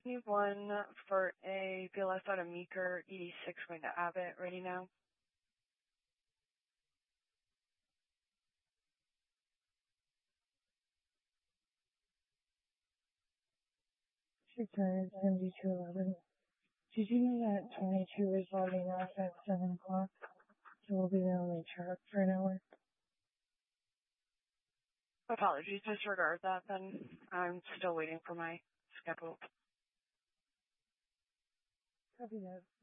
Need one for a BLS out of Meeker, ED6 going to Abbott, ready now. Return 7211. Did you know that 22 is loading off at 7 o'clock? So we'll be the only chart for an hour. Apologies, disregard that then. I'm still waiting for my schedule. Copy that.